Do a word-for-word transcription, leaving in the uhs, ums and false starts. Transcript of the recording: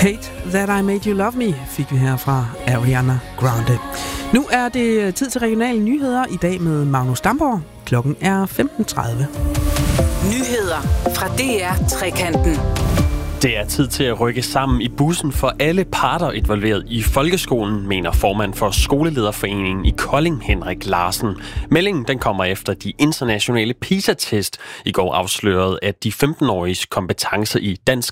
Hate That I Made You Love Me fik vi her fra Ariana Grande. Nu er det tid til regionale nyheder i dag med Magnus Damborg. Klokken er femten tredive. Nyheder fra D R Trekanten. Det er tid til at rykke sammen i bussen for alle parter involveret i folkeskolen, mener formand for Skolelederforeningen i Kolding, Henrik Larsen. Meldingen den kommer efter de internationale PISA-test i går afslørede, at de femten-åriges kompetencer i dansk,